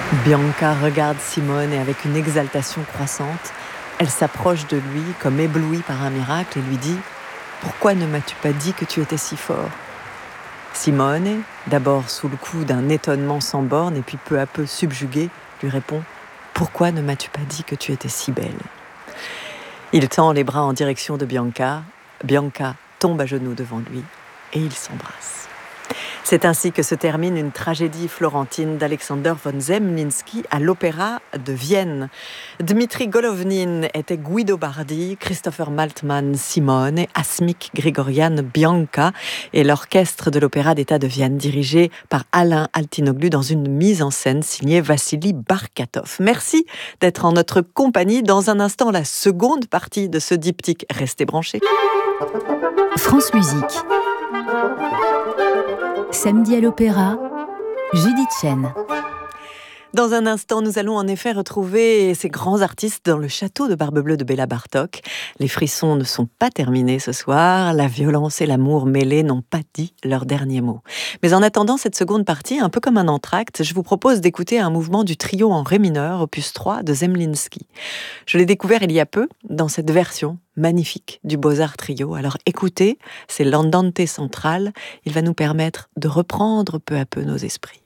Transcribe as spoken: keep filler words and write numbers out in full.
Bianca regarde Simone et avec une exaltation croissante, elle s'approche de lui comme éblouie par un miracle et lui dit « Pourquoi ne m'as-tu pas dit que tu étais si fort ?» Simone, d'abord sous le coup d'un étonnement sans borne et puis peu à peu subjuguée, lui répond « Pourquoi ne m'as-tu pas dit que tu étais si belle ?» Il tend les bras en direction de Bianca. Bianca tombe à genoux devant lui et ils s'embrassent. C'est ainsi que se termine une tragédie florentine d'Alexander von Zemlinsky à l'Opéra de Vienne. Dmitri Golovnin était Guido Bardi, Christopher Maltman Simone et Asmik Grigorian Bianca et l'orchestre de l'Opéra d'État de Vienne dirigé par Alain Altinoglu dans une mise en scène signée Vassili Barkatov. Merci d'être en notre compagnie. Dans un instant, la seconde partie de ce diptyque. Restez branchés. France Musique. Samedi à l'Opéra, Judith Chen. Dans un instant, nous allons en effet retrouver ces grands artistes dans le château de Barbe-Bleue de Béla Bartók. Les frissons ne sont pas terminés ce soir. La violence et l'amour mêlés n'ont pas dit leur dernier mot. Mais en attendant cette seconde partie, un peu comme un entracte, je vous propose d'écouter un mouvement du trio en ré mineur, opus trois de Zemlinsky. Je l'ai découvert il y a peu dans cette version magnifique du Beaux-Arts Trio. Alors écoutez, c'est l'andante central. Il va nous permettre de reprendre peu à peu nos esprits.